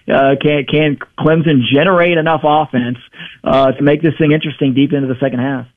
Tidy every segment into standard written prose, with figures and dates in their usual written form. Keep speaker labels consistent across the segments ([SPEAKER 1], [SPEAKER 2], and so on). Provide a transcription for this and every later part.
[SPEAKER 1] Can Clemson generate enough offense to make this thing interesting deep into the second half?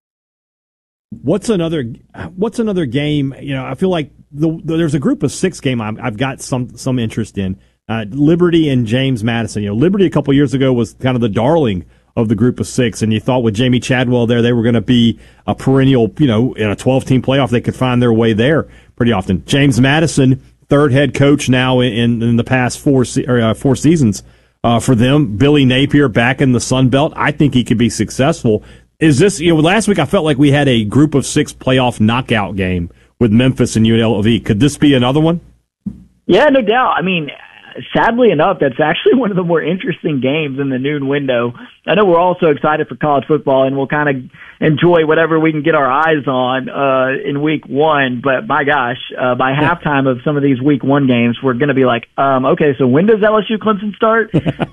[SPEAKER 2] What's another game? I feel like there's a group of 6 game I've got some interest in. Liberty and James Madison. Liberty a couple years ago was kind of the darling of the group of 6, and you thought with Jamie Chadwell there, they were going to be a perennial, in a 12-team playoff, they could find their way there pretty often. James Madison, third head coach now in the past 4 seasons for them. Billy Napier back in the Sun Belt. I think he could be successful. Is this, last week I felt like we had a group of 6 playoff knockout game with Memphis and UNLV. Could this be another one?
[SPEAKER 1] Yeah, no doubt. I mean, sadly enough, that's actually one of the more interesting games in the noon window. I know we're all so excited for college football, and we'll kind of enjoy whatever we can get our eyes on in week 1. But my gosh, by halftime of some of these week 1 games, we're going to be like, okay, so when does LSU Clemson start?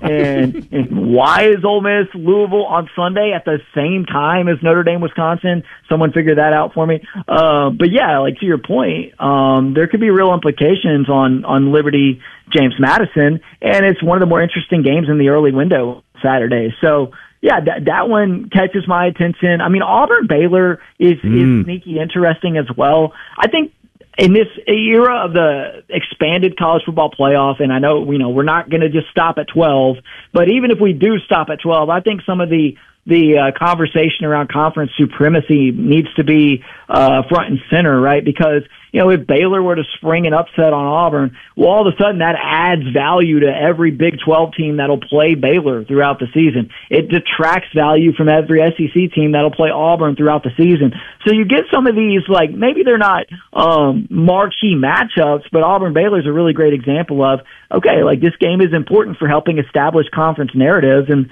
[SPEAKER 1] and why is Ole Miss Louisville on Sunday at the same time as Notre Dame Wisconsin? Someone figure that out for me. But yeah, like to your point, there could be real implications on Liberty James Madison, and it's one of the more interesting games in the early window Saturday. So, yeah, that one catches my attention. I mean, Auburn-Baylor is sneaky interesting as well. I think in this era of the expanded college football playoff, and I know, we're not going to just stop at 12, but even if we do stop at 12, I think some of the conversation around conference supremacy needs to be front and center, right? Because, if Baylor were to spring an upset on Auburn, well, all of a sudden that adds value to every Big 12 team that'll play Baylor throughout the season. It detracts value from every SEC team that'll play Auburn throughout the season. So you get some of these, like, maybe they're not marquee matchups, but Auburn-Baylor is a really great example of, okay, like this game is important for helping establish conference narratives, and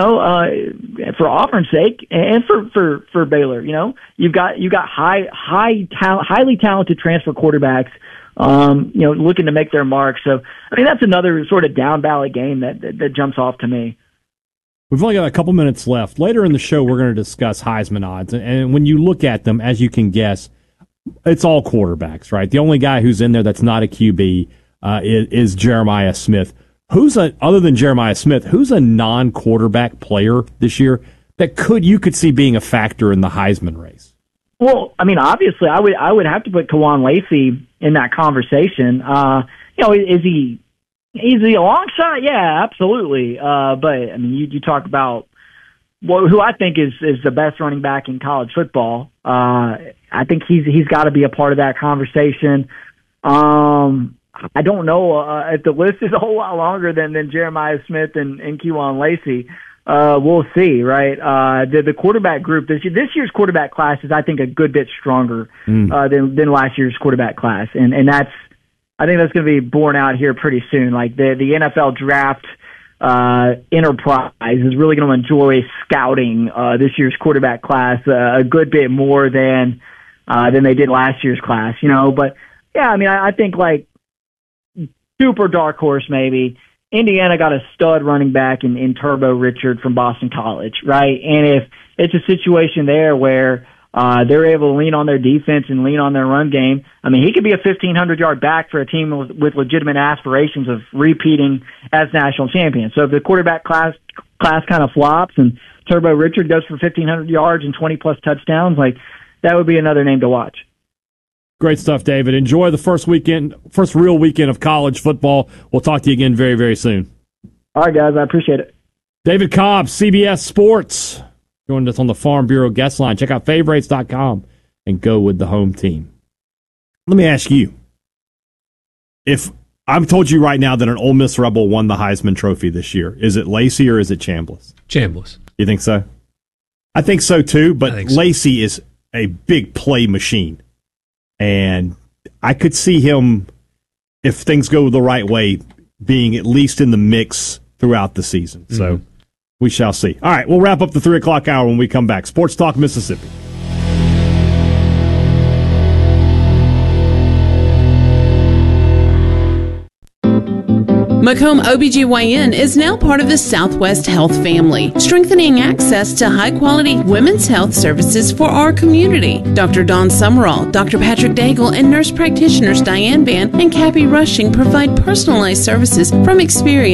[SPEAKER 1] for Auburn's sake and for Baylor, you've got highly talented transfer quarterbacks, looking to make their mark. So, I mean, that's another sort of down ballot game that jumps off to me.
[SPEAKER 2] We've only got a couple minutes left. Later in the show, we're going to discuss Heisman odds, and when you look at them, as you can guess, it's all quarterbacks, right? The only guy who's in there that's not a QB is Jeremiah Smith. Other than Jeremiah Smith, who's a non-quarterback player this year that you could see being a factor in the Heisman race?
[SPEAKER 1] Well, I mean, obviously, I would have to put Kawan Lacey in that conversation. Is he a long shot? Yeah, absolutely. But I mean, you talk about who I think is the best running back in college football. I think he's got to be a part of that conversation. I don't know if the list is a whole lot longer than Jeremiah Smith and Kewan Lacey. We'll see, right? The quarterback group this year's quarterback class is, I think, a good bit stronger than last year's quarterback class, and I think that's going to be borne out here pretty soon. Like the NFL draft enterprise is really going to enjoy scouting this year's quarterback class a good bit more than they did last year's class, But yeah, I mean, I think like super dark horse maybe. Indiana got a stud running back in Turbo Richard from Boston College, right? And if it's a situation there where they're able to lean on their defense and lean on their run game, I mean, he could be a 1,500-yard back for a team with legitimate aspirations of repeating as national champions. So if the quarterback class kind of flops and Turbo Richard goes for 1,500 yards and 20-plus touchdowns, like that would be another name to watch.
[SPEAKER 2] Great stuff, David. Enjoy the first real weekend of college football. We'll talk to you again very, very soon.
[SPEAKER 1] All right, guys. I appreciate it.
[SPEAKER 2] David Cobb, CBS Sports, joined us on the Farm Bureau guest line. Check out favorites.com and go with the home team. Let me ask you, if I've told you right now that an Ole Miss Rebel won the Heisman Trophy this year, is it Lacey or is it Chambliss?
[SPEAKER 3] Chambliss.
[SPEAKER 2] You think so? I think so, too, but Lacey is a big play machine. And I could see him, if things go the right way, being at least in the mix throughout the season. So we shall see. All right, we'll wrap up the 3 o'clock hour when we come back. Sports Talk Mississippi.
[SPEAKER 4] Macomb OBGYN is now part of the Southwest Health family, strengthening access to high-quality women's health services for our community. Dr. Dawn Summerall, Dr. Patrick Daigle, and nurse practitioners Diane Vann and Cappy Rushing provide personalized services from experience